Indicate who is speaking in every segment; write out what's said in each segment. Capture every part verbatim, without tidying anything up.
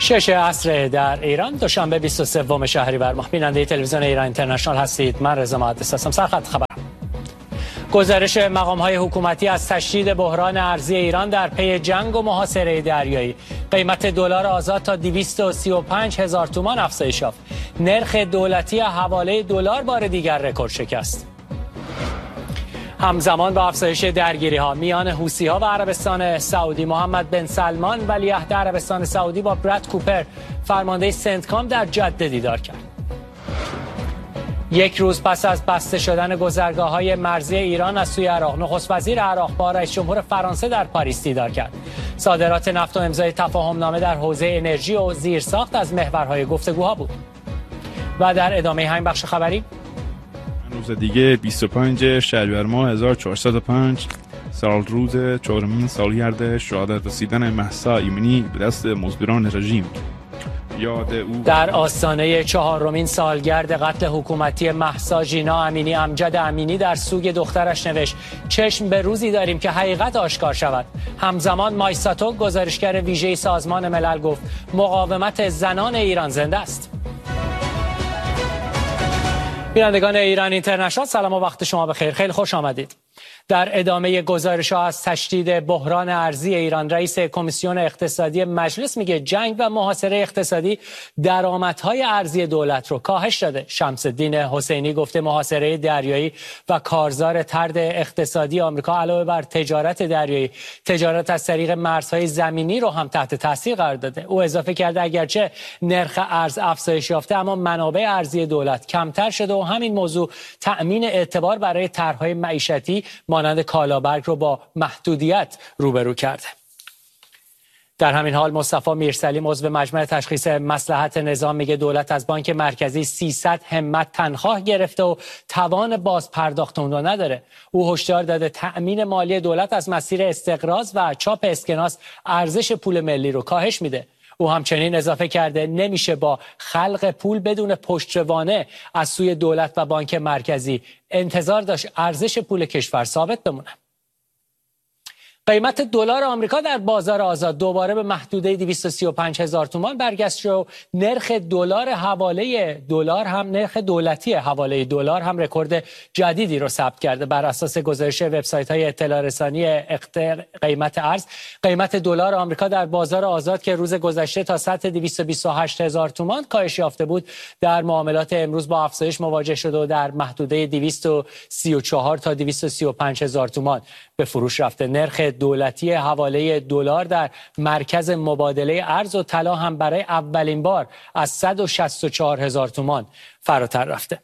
Speaker 1: شش عصر در ایران، دوشنبه بیست و سوم شهریور ماه. بیننده تلویزیون ایران اینترنشنال هستید. من رضا مهندس هستم. سرخط خبر. گزارش مقام‌های حکومتی از تشدید بحران ارزی ایران در پی جنگ و محاصره دریایی. قیمت دلار آزاد تا دویست و سی و پنج هزار تومان افزایش یافت. نرخ دولتی حواله دلار بار دیگر رکورد شکست. همزمان با افزایش درگیری‌ها میان حوثی‌ها و عربستان سعودی، محمد بن سلمان ولیعهد عربستان سعودی با براد کوپر فرمانده سنتکام در جده دیدار کرد. یک روز پس از بسته شدن گذرگاه‌های مرزی ایران از سوی عراق، نخست وزیر عراق با رئیس جمهور فرانسه در پاریس دیدار کرد. صادرات نفت و امضای تفاهم‌نامه در حوزه انرژی و زیرساخت از محورهای گفتگوها بود. و در ادامه همین بخش خبری،
Speaker 2: روز دیگه بیست و پنج شهریور ماه هزار و چهارصد و پنج سال روز چهارمین سالگرد شهادت رسیدن مهسا ایمنی به دست مزدوران رژیم. یاد او
Speaker 1: در آستانه چهارمین سالگرد قتل حکومتی مهسا ژینا امینی، امجد امینی در سوگ دخترش نوشت: چشم به روزی داریم که حقیقت آشکار شود. همزمان مایساتو، گزارشگر ویژه سازمان ملل، گفت مقاومت زنان ایران زنده است. بینندگان ایران اینترنشنال، سلام و وقت شما بخیر. خیلی خوش آمدید. در ادامه گزارش‌ها از تشدید بحران ارزی ایران، رئیس کمیسیون اقتصادی مجلس میگه جنگ و محاصره اقتصادی درآمدهای ارزی دولت رو کاهش داده. شمس الدین حسینی گفته محاصره دریایی و کارزار طرد اقتصادی آمریکا علاوه بر تجارت دریایی، تجارت از طریق مرزهای زمینی رو هم تحت تاثیر قرار داده. او اضافه کرده اگرچه نرخ ارز افزایش یافته، اما منابع ارزی دولت کمتر شده و همین موضوع تأمین اعتبار برای طرح‌های معیشتی مانند کالابرگ رو با محدودیت روبرو کرده. در همین حال مصطفی میرسلیم، عضو مجمع تشخیص مصلحت نظام، میگه دولت از بانک مرکزی سیصد همت تنخواه گرفته و توان باز پرداخت اون رو نداره. او هشدار داده تأمین مالی دولت از مسیر استقراض و چاپ اسکناس ارزش پول ملی رو کاهش میده. او همچنین اضافه کرده نمیشه با خلق پول بدون پشتوانه از سوی دولت و بانک مرکزی انتظار داشت ارزش پول کشور ثابت بمونه. قیمت دلار آمریکا در بازار آزاد دوباره به محدوده دویست و سی و پنج هزار تومان برگشت و نرخ دلار حواله دلار هم نرخ دولتی حواله دلار هم رکورد جدیدی رو ثبت کرده. بر اساس گزارش وبسایت‌های اطلاع رسانی قیمت ارز، قیمت دلار آمریکا در بازار آزاد که روز گذشته تا سطح دویست و بیست و هشت هزار تومان کاهش یافته بود، در معاملات امروز با افزایش مواجه شده و در محدوده دویست و سی و چهار تا دویست و سی و پنج هزار تومان به فروش رفته. نرخ دولتی حواله دلار در مرکز مبادله ارز و طلا هم برای اولین بار از صد و شصت و چهار هزار تومان فراتر رفته.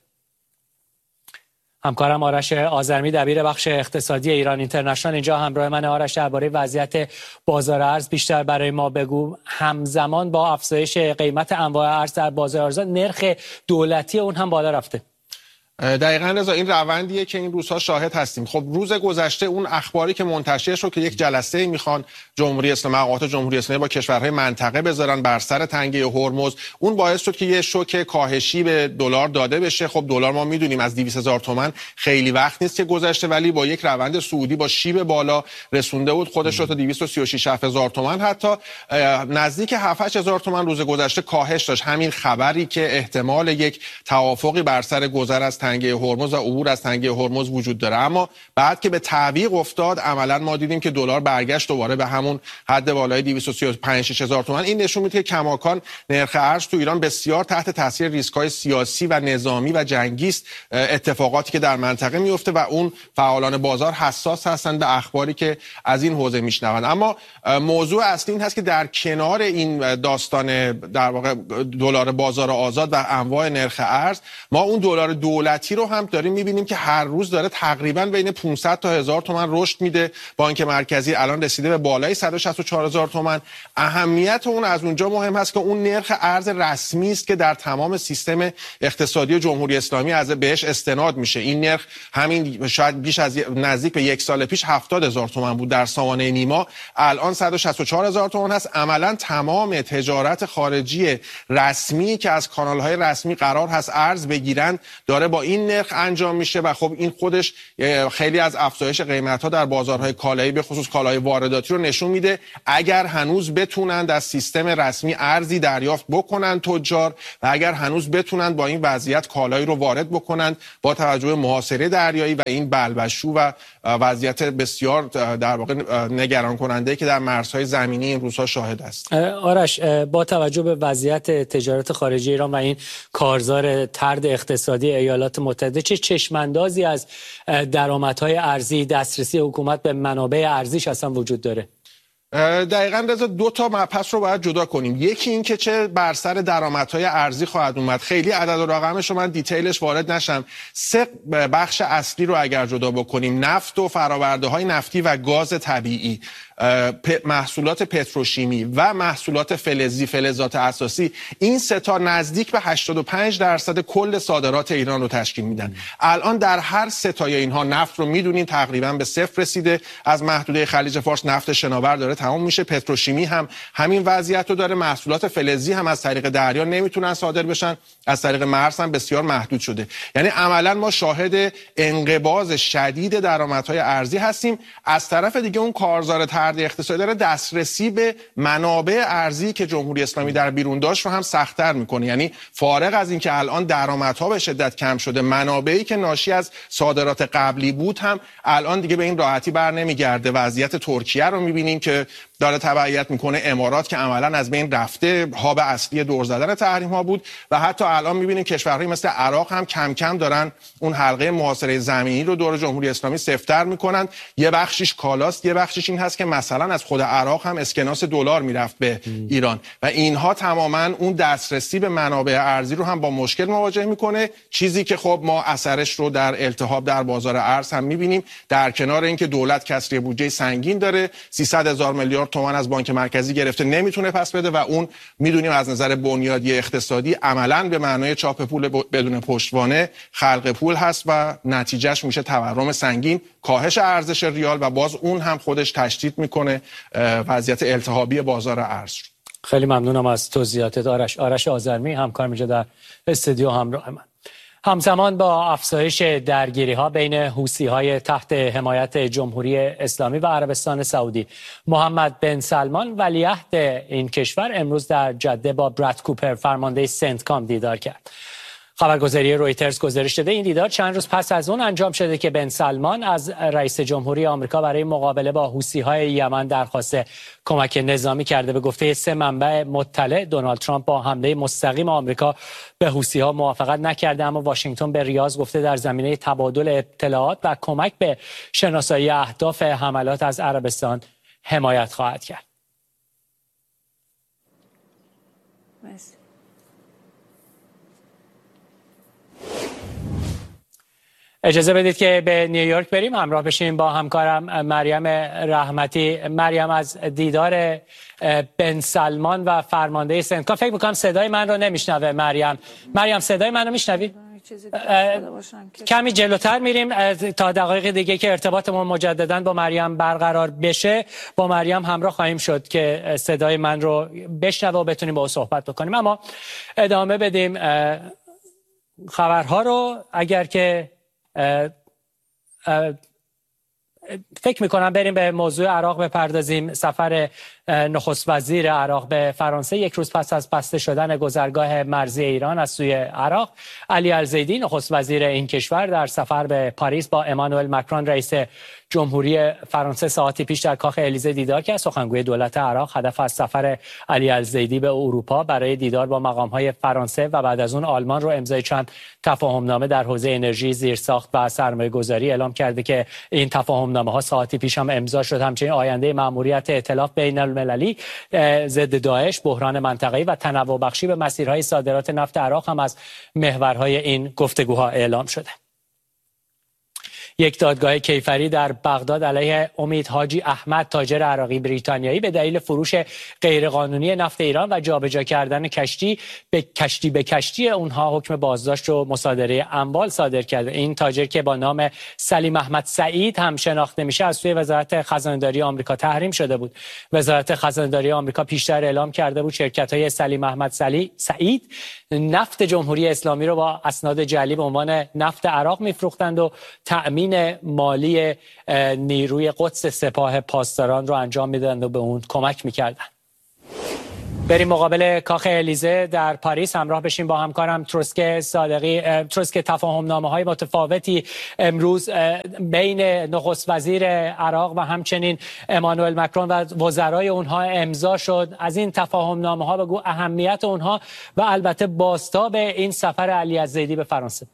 Speaker 1: همکارم آرش آذرمی، دبیر بخش اقتصادی ایران اینترنشنال، اینجا همراه من. آرش، درباره وضعیت بازار ارز بیشتر برای ما بگو. همزمان با افزایش قیمت انواع ارز در بازار ارز، نرخ دولتی اون هم بالا رفته.
Speaker 3: دقیقاً رضا، این روندیه که این روزها شاهد هستیم. خب روز گذشته اون اخباری که منتشر شد که یک جلسه میخوان جمهوری اسلامی، مقامات جمهوری اسلامی با کشورهای منطقه بذارن بر سر تنگه هرمز، اون باعث شد که یه شوک کاهشی به دلار داده بشه. خب دلار ما میدونیم از دویست هزار تومان خیلی وقت نیست که گذشته، ولی با یک روند صعودی با شیب بالا رسونده بود خودش رو تا دویست و سی و شش هزار تومان، حتی نزدیک هفت هزار تومان روز گذشته کاهش داشت. همین خبری که احتمال یک توافقی بر سر گذر از تنگه هرمز و عبور از تنگه هرمز وجود داره، اما بعد که به تعویق افتاد عملا ما دیدیم که دلار برگشت دوباره به همون حد بالای دویست و سی و پنج هزار تومان. این نشون میده که کماکان نرخ ارز تو ایران بسیار تحت تاثیر ریسک‌های سیاسی و نظامی و جنگی است، اتفاقاتی که در منطقه میفته و اون فعالان بازار حساس هستند به اخباری که از این حوزه میشنوند. اما موضوع اصلی این هست که در کنار این داستان در واقع دلار بازار آزاد و انواع نرخ ارز، ما اون دلار دولتی رو هم داریم میبینیم که هر روز داره تقریبا بین پانصد تا هزار تومان رشد میده. بانک مرکزی الان رسیده به بالای صد و شصت و چهار هزار تومان. اهمیت اون از اونجا مهم هست که اون نرخ ارز رسمی است که در تمام سیستم اقتصادی جمهوری اسلامی از بهش استناد میشه. این نرخ همین شاید بیش از نزدیک به یک سال پیش هفتاد هزار تومان بود در سامانه نیما، الان صد و شصت و چهار هزار تومان هست. عملا تمام تجارت خارجی رسمی که از کانال‌های رسمی قرار هست ارز بگیرن داره با این نرخ انجام میشه و خب این خودش خیلی از افزایش قیمت‌ها در بازارهای کالایی به خصوص کالای وارداتی رو نشون میده. اگر هنوز بتونند از سیستم رسمی ارزی دریافت بکنن تجار و اگر هنوز بتونند با این وضعیت کالایی رو وارد بکنند با توجه به محاصره دریایی و این بلبشو و وضعیت بسیار در واقع نگران کننده که در مرزهای زمینی این روزها شاهد است.
Speaker 1: آرش، با توجه به وضعیت تجارت خارجی ایران و این کارزار طرد اقتصادی ایالات متحده، چه چشماندازی از درآمدهای ارزی، دسترسی حکومت به منابع ارزیش اصلا وجود داره؟
Speaker 3: دقیقاً رضا، دو تا مبحث رو باید جدا کنیم. یکی این که چه بر سر درآمدهای ارزی خواهد اومد. خیلی عدد و رقمش رو من دیتیلش وارد نشم. سه بخش اصلی رو اگر جدا بکنیم، نفت و فرآورده‌های نفتی و گاز طبیعی، محصولات پتروشیمی و محصولات فلزی، فلزات اساسی، این سه تا نزدیک به هشتاد و پنج درصد کل صادرات ایران رو تشکیل میدن. الان در هر سه تای اینها نفت رو میدونین تقریبا به صفر رسیده. از محدوده خلیج فارس نفت شناور داره تمام میشه. پتروشیمی هم همین وضعیت رو داره. محصولات فلزی هم از طریق دریا نمیتونن صادر بشن، از طریق مرز هم بسیار محدود شده. یعنی عملا ما شاهد انقباض شدید درآمدهای ارزی هستیم. از طرف دیگه اون کارزار طرد اقتصادی داره دسترسی به منابع ارزی که جمهوری اسلامی در بیرون داشت رو هم سخت‌تر میکنه. یعنی فارغ از اینکه الان درآمدها به شدت کم شده، منابعی که ناشی از صادرات قبلی بود هم الان دیگه به این راحتی بر نمیگرده. وضعیت ترکیه رو میبینیم که داره تبعیت میکنه، امارات که عملا از بین رفته، هاب اصلی دور زدن تحریم ها بود و حتی الان میبینیم کشورهایی مثل عراق هم کم کم دارن اون حلقه محاصره زمینی رو دور جمهوری اسلامی سفت‌تر میکنن. یه بخشش کالاست، یه بخشش این هست که مثلا از خود عراق هم اسکناس دلار میرفت به ایران و اینها تماما اون دسترسی به منابع ارزی رو هم با مشکل مواجه میکنه. چیزی که خب ما اثرش رو در التهاب در بازار ارز هم میبینیم. در کنار اینکه دولت کسری بودجه سنگین داره، سیصد هزار میلیارد تومان از بانک مرکزی گرفته نمیتونه پس بده و اون میدونیم از نظر بنیادی اقتصادی عملاً به معنای چاپ پول بدون پشتوانه خلق پول هست و نتیجهش میشه تورم سنگین، کاهش ارزش ریال و باز اون هم خودش تشدید میکنه وضعیت التهابی بازار ارز.
Speaker 1: خیلی ممنونم از توضیحاتت آرش. آرش آذرمی همکار اینجا در استودیو همراه من. همزمان با افزایش درگیری‌ها بین حوثی‌های تحت حمایت جمهوری اسلامی و عربستان سعودی، محمد بن سلمان ولیعهد این کشور امروز در جده با براد کوپر فرمانده سنتکام دیدار کرد. خبرگزاری رویترز گزارش داده این دیدار چند روز پس از اون انجام شده که بن سلمان از رئیس جمهوری آمریکا برای مقابله با حوثی‌های یمن درخواست کمک نظامی کرده. به گفته سه منبع مطلع، دونالد ترامپ با حمله مستقیم آمریکا به حوثی‌ها موافقت نکرده، اما واشنگتن به ریاض گفته در زمینه تبادل اطلاعات و کمک به شناسایی اهداف حملات از عربستان حمایت خواهد کرد. بس. اجازه بدید که به نیویورک بریم، همراه بشیم با همکارم مریم رحمتی. مریم، از دیدار بن سلمان و فرمانده سنتکام فکر می‌کنم صدای من رو نمیشنوه. مریم مریم صدای من رو میشنوی؟ کمی جلوتر میریم تا دقایق دیگه که ارتباطمون مجددا با مریم برقرار بشه. با مریم همراه خواهیم شد که صدای من رو بشنوه و بتونیم با او صحبت بکنیم. اما ادامه بدیم خبرها رو. اگر که اه اه فکر میکنم بریم به موضوع عراق بپردازیم. سفر نخست وزیر عراق به فرانسه یک روز پس از بسته شدن گذرگاه مرزی ایران از سوی عراق، علی الزیدی نخست وزیر این کشور در سفر به پاریس با امانوئل مکرون رئیس جمهوری فرانسه ساعتی پیش در کاخ الیزه دیدار کرد. سخنگوی دولت عراق هدف از سفر علی الزیدی به اروپا برای دیدار با مقام‌های فرانسه و بعد از اون آلمان رو امضای چند تفاهمنامه در حوزه انرژی، زیرساخت و سرمایه‌گذاری اعلام کرده که این تفاهمنامه‌ها ساعتی پیش هم امضا شد. همچنین آینده مأموریت ائتلاف بین المللی ضد داعش، بحران منطقه‌ای و تنوع بخشی به مسیرهای صادرات نفت عراق هم از محورهای این گفتگوها اعلام شده. یک دادگاه کیفری در بغداد علیه امید حاجی احمد تاجر عراقی بریتانیایی به دلیل فروش غیرقانونی نفت ایران و جابجا کردن کشتی به کشتی به کشتی اونها حکم بازداشت و مصادره اموال صادر کرده. این تاجر که با نام سلیم احمد سعید هم شناخته میشه از سوی وزارت خزانه‌داری آمریکا تحریم شده بود. وزارت خزانه‌داری آمریکا پیشتر اعلام کرده بود شرکت‌های سلیم احمد سعید نفت جمهوری اسلامی رو با اسناد جعلی به عنوان نفت عراق میفروختند و تأمین مالی نیروی قدس سپاه پاسداران رو انجام میدادند و به اون کمک میکردند. بریم مقابل کاخ الیزه در پاریس همراه بشیم با همکارم تروسک صادقی. تروسک، تفاهم نامه های متفاوتی امروز بین نخست وزیر عراق و همچنین امانوئل مکرون و وزرای اونها امضا شد. از این تفاهم نامه ها بگو، اهمیت اونها و البته بازتاب این سفر علی الزیدی به فرانسه.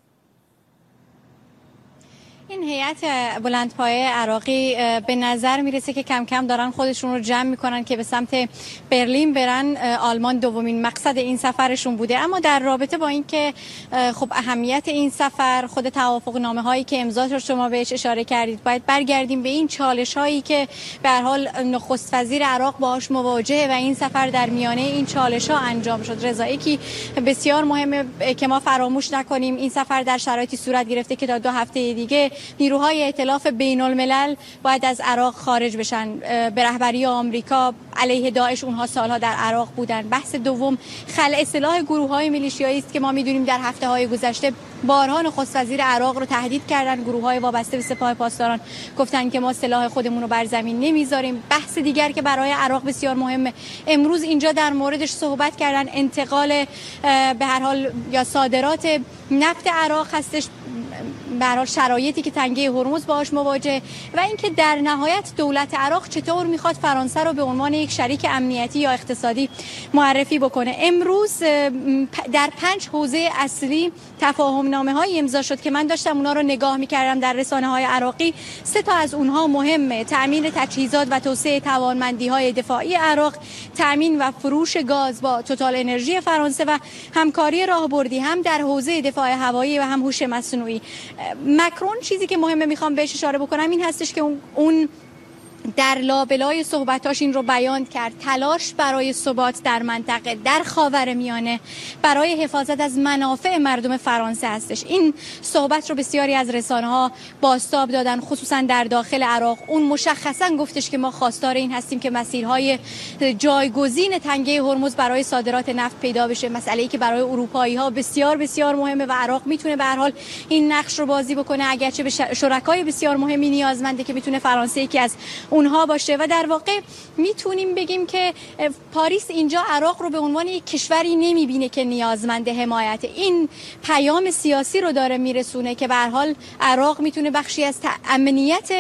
Speaker 4: این هیئت بلندپایه عراقی به نظر میرسه که کم کم دارن خودشون رو جمع میکنن که به سمت برلین برن. آلمان دومین مقصد این سفرشون بوده، اما در رابطه با اینکه خب اهمیت این سفر، خود توافق نامه هایی که امضا شد شما بهش اشاره کردید، باید برگردیم به این چالش هایی که به هر حال نخست وزیر عراق باهاش مواجهه و این سفر در میانه این چالش ها انجام شد. رضایی که بسیار مهمه که ما فراموش نکنیم این سفر در شرایطی صورت گرفته که تا دو هفته دیگه نیروهای ائتلاف بین الملل باید از عراق خارج بشن. به رهبری آمریکا علیه داعش اونها سالها در عراق بودن. بحث دوم خلع سلاح گروه‌های میلیشیایی است که ما می‌دونیم در هفته‌های گذشته بارها نخست وزیر عراق رو تهدید کردن. گروه‌های وابسته به سپاه پاسداران گفتن که ما سلاح خودمون رو بر زمین نمیذاریم. بحث دیگر که برای عراق بسیار مهمه، امروز اینجا در موردش صحبت کردن، انتقال به هر حال یا صادرات نفت عراق هستش، به هر حال شرایطی که تنگه هرمز باهاش مواجه و اینکه در نهایت دولت عراق چطور میخواد فرانسه رو به عنوان یک شریک امنیتی یا اقتصادی معرفی بکنه. امروز در پنج حوزه اصلی تفاهم نامه های امضا شد که من داشتم اونا رو نگاه میکردم در رسانه های عراقی. سه تا از اونها مهمه: تامین تجهیزات و توسعه توانمندی های دفاعی عراق، تامین و فروش گاز با توتال انرژی فرانسه و همکاری راهبردی هم در حوزه دفاع هوایی و هم هوش مصنوعی. مکرون چیزی که مهمه میخوام بهش اشاره بکنم این هستش که اون در لابلای صحبتاش این رو بیان کرد: تلاش برای ثبات در منطقه، در خاورمیانه، برای حفاظت از منافع مردم فرانسه هستش. این صحبت رو بسیاری از رسانه‌ها بازتاب دادن، خصوصا در داخل عراق. اون مشخصا گفتش که ما خواستار این هستیم که مسیرهای جایگزین تنگه هرمز برای صادرات نفت پیدا بشه، مسئله‌ای که برای اروپایی‌ها بسیار بسیار مهمه و عراق میتونه به هر حال این نقش رو بازی بکنه، اگرچه به شرکای بسیار مهمی نیازمنده که میتونه فرانسه یکی از اونها باشه. و در واقع میتونیم بگیم که پاریس اینجا عراق رو به عنوان یک کشوری نمیبینه که نیازمند حمایت. این پیام سیاسی رو داره میرسونه که به هر حال عراق میتونه بخشی از امنیت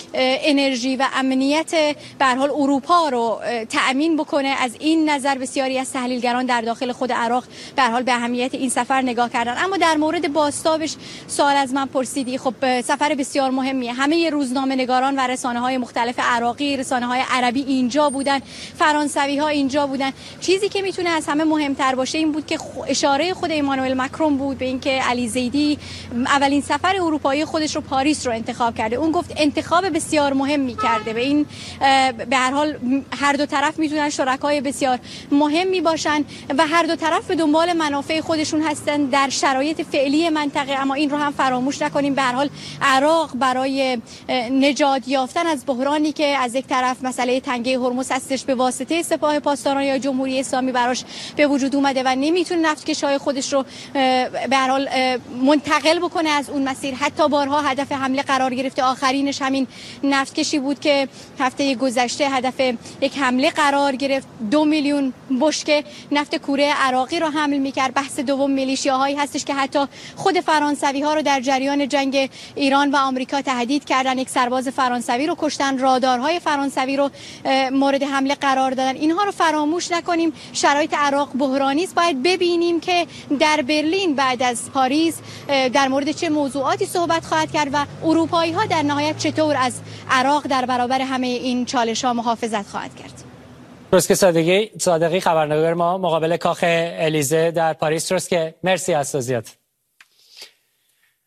Speaker 4: انرژی و امنیت به هر حال اروپا رو تأمین بکنه. از این نظر بسیاری از تحلیلگران در داخل خود عراق به هر حال به اهمیت این سفر نگاه کردن. اما در مورد بازتابش سوال از من پرسیدی. خب سفر بسیار مهمیه. همه روزنامه‌نگاران و رسانه‌های مختلف عراقی، رسانه‌های عربی اینجا بودن، فرانسوی‌ها اینجا بودن. چیزی که میتونه از همه مهمتر باشه این بود که اشاره خود امانوئل مکرون بود به اینکه علی زیدی اولین سفر اروپایی خودش رو پاریس رو انتخاب کرده. اون گفت انتخاب بسیار مهمی کرده. به این به هر حال هر دو طرف میتونن شرکای بسیار مهمی باشن و هر دو طرف به دنبال منافع خودشون هستن در شرایط فعلی منطقه. اما این رو هم فراموش نکنیم، به هر حال عراق برای نجات یافتن از بحرانی که از یک طرف مسئله تنگه هرمز هستش به واسطه سپاه پاسداران یا جمهوری اسلامی براش به وجود اومده و نمیتونه نفتکش‌های خودش رو به هر حال منتقل بکنه از اون مسیر. حتی بارها هدف حمله قرار گرفته، آخرینش همین نفتکشی بود که هفته گذشته هدف یک حمله قرار گرفت. دو میلیون بشکه نفت کوره عراقی رو حمل میکرد. بحث دوم میلیشیاهایی هستش که حتی خود فرانسوی ها رو در جریان جنگ ایران و آمریکا تهدید کردن. یک سرباز فرانسوی رو کشتن، رادارهای فرانسوی رو مورد حمله قرار دادن. اینها رو فراموش نکنیم. شرایط عراق بحرانی است. باید ببینیم که در برلین بعد از پاریس در مورد چه موضوعاتی صحبت خواهد کرد و اروپایی ها در نهایت چطور از عراق در برابر همه این چالش ها محافظت خواهد کرد.
Speaker 1: تروسک صادقی صادقی خبرنگار ما مقابل کاخ الیزه در پاریس. تروسک، مرسی از توضیحات.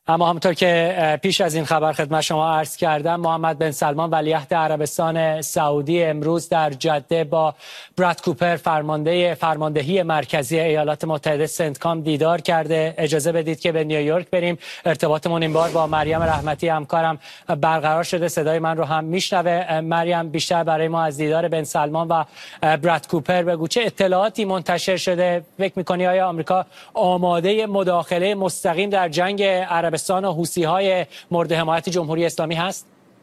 Speaker 1: اما همونطور که پیش از این خبر خدمت شما عرض کردم، محمد بن سلمان ولیعهد عربستان سعودی امروز در جده با براد کوپر فرمانده فرماندهی مرکزی ایالات متحده سنتکام دیدار کرده. اجازه بدید که به نیویورک بریم. ارتباطمون این بار با مریم رحمتی همکارم برقرار شده. صدای من رو هم میشنوه. مریم، بیشتر برای ما از دیدار بن سلمان و براد کوپر بگو. چه اطلاعاتی منتشر شده؟ فکر می‌کنی آیا آمریکا آماده مداخله مستقیم در جنگ عربستان و حوثی‌های مورد حمایت جمهوری اسلامی هست؟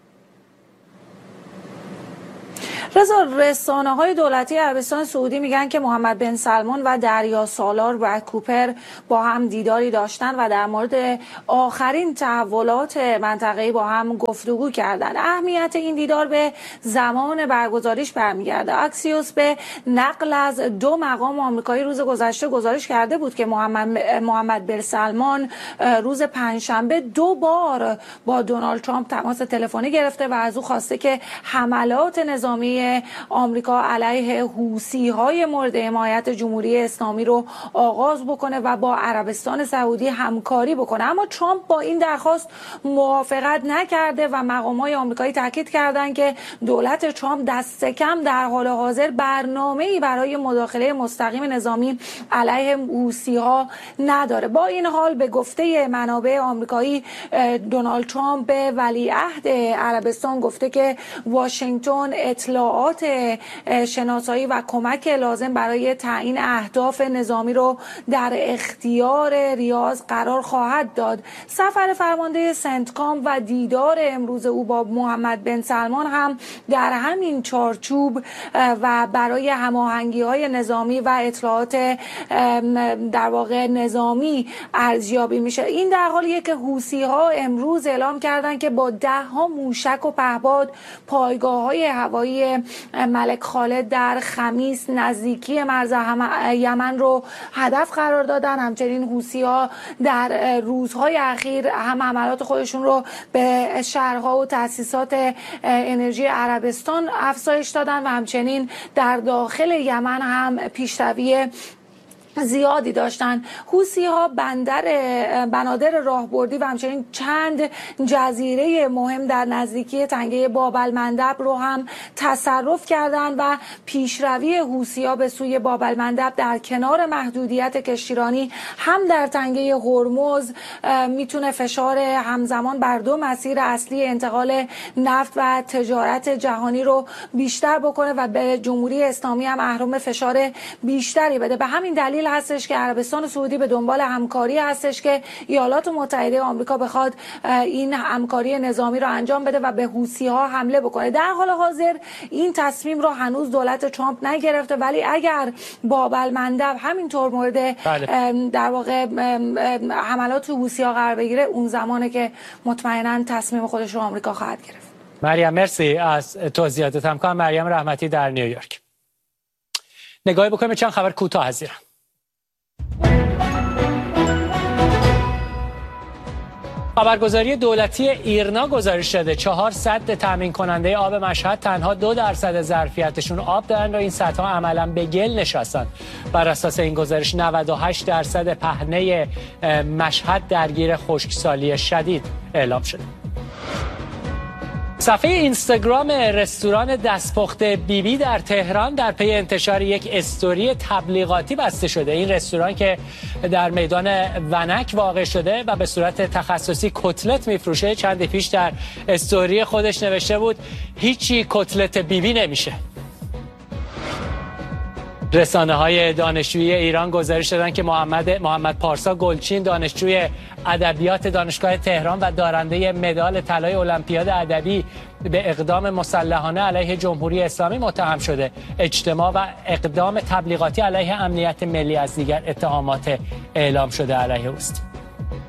Speaker 5: رضا، رسانه‌های دولتی عربستان سعودی میگن که محمد بن سلمان و دریا سالار براد کوپر با هم دیداری داشتن و در مورد آخرین تحولات منطقه‌ای با هم گفتگو کردند. اهمیت این دیدار به زمان برگزاریش برمیگرده. اکسیوس به نقل از دو مقام آمریکایی روز گذشته گزارش کرده بود که محمد محمد بن سلمان روز پنجشنبه دو بار با دونالد ترامپ تماس تلفنی گرفته و از او خواسته که حملات نظامی آمریکا علیه حوثی‌های مورد حمایت جمهوری اسلامی رو آغاز بکنه و با عربستان سعودی همکاری بکنه. اما ترامپ با این درخواست موافقت نکرده و مقام‌های آمریکایی تاکید کردند که دولت ترامپ دست کم در حال حاضر برنامه‌ای برای مداخله مستقیم نظامی علیه حوثی‌ها نداره. با این حال به گفته منابع آمریکایی، دونالد ترامپ به ولیعهد عربستان گفته که واشنگتن اطلاعات شناسایی و کمک لازم برای تعیین اهداف نظامی رو در اختیار ریاض قرار خواهد داد. سفر فرمانده سنتکام و دیدار امروز او با محمد بن سلمان هم در همین چارچوب و برای هماهنگی‌های نظامی و اطلاعات در واقع نظامی ارزیابی میشه. این در حالیه که حوثی‌ها امروز اعلام کردند که با ده ها موشک و پهپاد پایگاه‌های هوایی ملک خالد در خمیس نزدیکی مرز یمن رو هدف قرار دادن. همچنین حوثی‌ها در روزهای اخیر هم حملات خودشون رو به شهرها و تأسیسات انرژی عربستان افزایش دادن و همچنین در داخل یمن هم پیشروی زیادی داشتن. حوثی‌ها بندر بنادر راهبردی و همچنین چند جزیره مهم در نزدیکی تنگه باب المندب رو هم تصرف کردند و پیشروی حوثی‌ها به سوی باب المندب در کنار محدودیت کشتیرانی هم در تنگه هرمز میتونه فشار همزمان بر دو مسیر اصلی انتقال نفت و تجارت جهانی رو بیشتر بکنه و به جمهوری اسلامی هم محروم فشار بیشتری بده. به همین دلیل هستش که عربستان سعودی به دنبال همکاری هستش که ایالات متحده آمریکا بخواد این همکاری نظامی رو انجام بده و به حوثی‌ها حمله بکنه. در حال حاضر این تصمیم رو هنوز دولت ترامپ نگرفته، ولی اگر باب المندب همینطور مورد بله. در واقع حملات حوثی‌ها قرار بگیره، اون زمانه که مطمئنا تصمیم خودش رو آمریکا خواهد گرفت.
Speaker 1: مریم، مرسی از توضیحاتت. همکارم مریم رحمتی در نیویورک. نگاهی بکنیم چند خبر کوتاه از ایران. خبرگزاری دولتی ایرنا گزارش داده چهار سد تامین کننده آب مشهد تنها دو درصد ظرفیتشون آب دارن و این سدها عملا به گل نشستن. بر اساس این گزارش نود و هشت درصد پهنه مشهد درگیر خشکسالی شدید اعلام شده. صفحه اینستاگرام رستوران دستپخته بیبی بی در تهران در پی انتشار یک استوری تبلیغاتی بسته شده. این رستوران که در میدان ونک واقع شده و به صورت تخصصی کتلت میفروشه، چند پیش در استوری خودش نوشته بود هیچی کتلت بیبی بی نمیشه. رسانه‌های دانشجویی ایران گزارش دادن که محمد محمد پارسا گلچین، دانشجوی ادبیات دانشگاه تهران و دارنده مدال طلای المپیاد ادبی، به اقدام مسلحانه علیه جمهوری اسلامی متهم شده. اجتماع و اقدام تبلیغاتی علیه امنیت ملی از دیگر اتهامات اعلام شده علیه اوست.